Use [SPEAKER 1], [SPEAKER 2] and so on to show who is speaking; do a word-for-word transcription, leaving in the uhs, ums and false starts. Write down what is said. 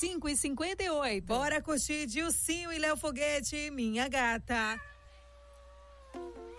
[SPEAKER 1] cinco e cinquenta e oito.
[SPEAKER 2] Bora curtir Dilcinho e Léo Foguete, Minha Gata.